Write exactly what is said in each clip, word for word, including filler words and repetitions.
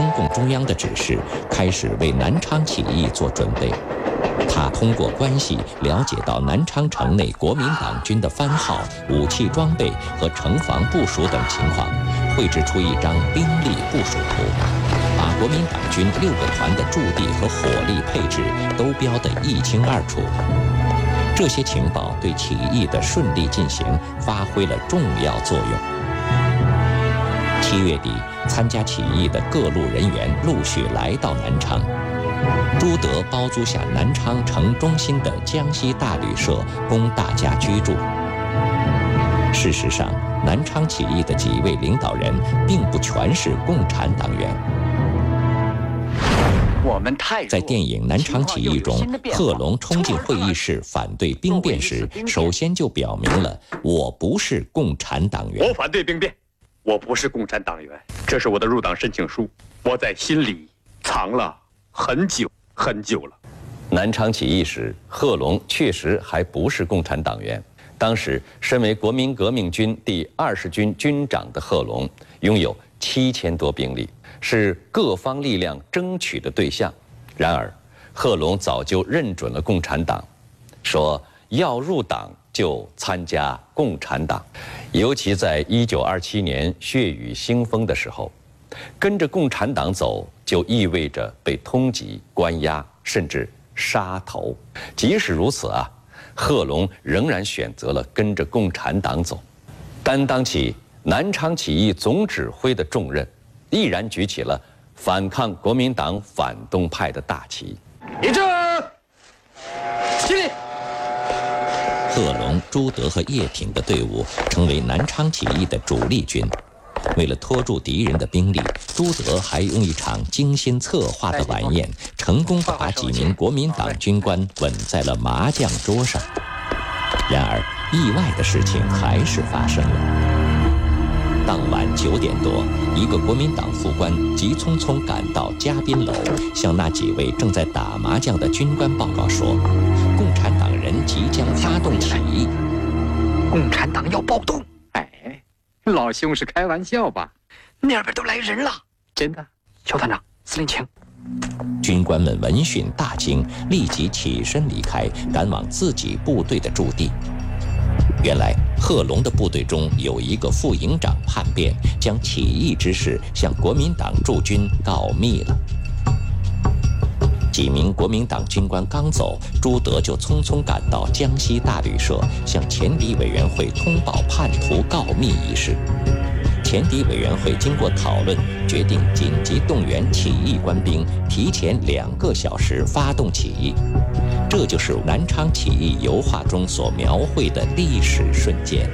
中共中央的指示，开始为南昌起义做准备。他通过关系了解到南昌城内国民党军的番号、武器装备和城防部署等情况，绘制出一张兵力部署图，把国民党军六个团的驻地和火力配置都标得一清二楚。这些情报对起义的顺利进行发挥了重要作用。七月底，参加起义的各路人员陆续来到南昌。朱德包租下南昌城中心的江西大旅社，供大家居住。事实上，南昌起义的几位领导人并不全是共产党员。 我们太在电影《南昌起义》中，贺龙冲进会议室反对兵变时，首先就表明了我不是共产党员。 我反对兵变，我不是共产党员，这是我的入党申请书，我在心里藏了很久很久了。 南昌起义时，贺龙确实还不是共产党员。当时，身为国民革命军第二十军军长的贺龙，拥有七千多兵力，是各方力量争取的对象。然而，贺龙早就认准了共产党，说要入党就参加共产党。尤其在一九二七年血雨腥风的时候，跟着共产党走就意味着被通缉、关押，甚至杀头。即使如此啊，贺龙仍然选择了跟着共产党走，担当起南昌起义总指挥的重任，毅然举起了反抗国民党反动派的大旗。 立正，起立。 贺龙、朱德和叶挺的队伍成为南昌起义的主力军。为了拖住敌人的兵力，朱德还用一场精心策划的晚宴，成功把几名国民党军官稳在了麻将桌上。然而，意外的事情还是发生了。当晚九点多，一个国民党副官急匆匆赶到嘉宾楼，向那几位正在打麻将的军官报告说，共产党人即将发动起义， 共产党要暴动。 哎，老兄是开玩笑吧？ 那边都来人了， 真的。 肖团长，司令请。 军官们闻讯大惊，立即起身离开，赶往自己部队的驻地。原来贺龙的部队中有一个副营长叛变，将起义之事向国民党驻军告密了。几名国民党军官刚走，朱德就匆匆赶到江西大旅社，向前敌委员会通报叛徒告密一事。前敌委员会经过讨论，决定紧急动员起义官兵，提前两个小时发动起义。这就是南昌起义油画中所描绘的历史瞬间。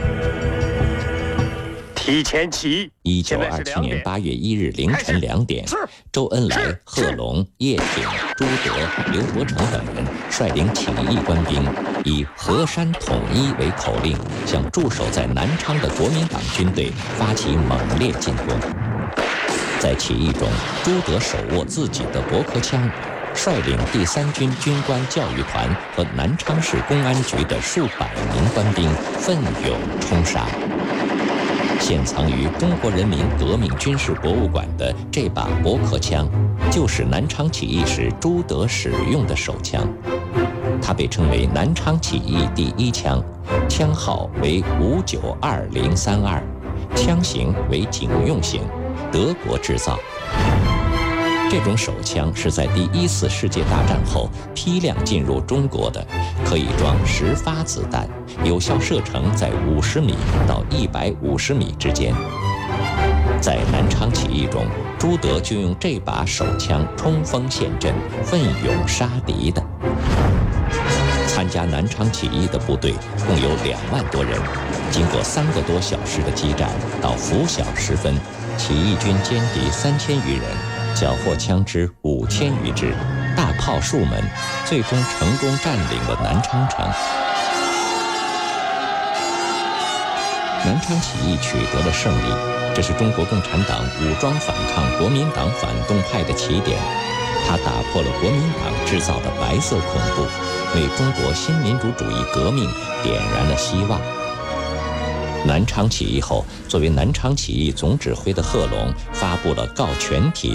提前起义。 一九二七年八月一日凌晨两点，周恩来、贺龙、叶挺、朱德、刘伯承等人率领起义官兵，以河山统一为口令，向驻守在南昌的国民党军队发起猛烈进攻。在起义中，朱德手握自己的驳壳枪，率领第三军军官教育团和南昌市公安局的数百名官兵奋勇冲杀。现藏于中国人民革命军事博物馆的这把驳壳枪，就是南昌起义时朱德使用的手枪。它被称为南昌起义第一枪，枪号为五九二零三二，枪型为警用型，德国制造。这种手枪是在第一次世界大战后批量进入中国的，可以装十发子弹，有效射程在五十米到一百五十米之间。在南昌起义中，朱德就用这把手枪冲锋陷阵，奋勇杀敌的。参加南昌起义的部队共有两万多人，经过三个多小时的激战，到拂晓时分，起义军歼敌三千余人，缴获枪支五千余支，大炮数门，最终成功占领了南昌城。南昌起义取得了胜利，这是中国共产党武装反抗国民党反动派的起点。它打破了国民党制造的白色恐怖，为中国新民主主义革命点燃了希望。南昌起义后，作为南昌起义总指挥的贺龙发布了告全体